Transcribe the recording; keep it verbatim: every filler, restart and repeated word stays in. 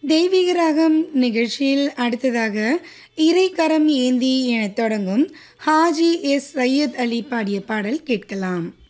தெய்வீக ராகம் நிகழ்ச்சியில் அடுத்ததாக இறை கரம் ஏந்தி என தொடங்கும் ஹாஜி எஸ் சையத் அலி பாடிய பாடல் கேட்கலாம்.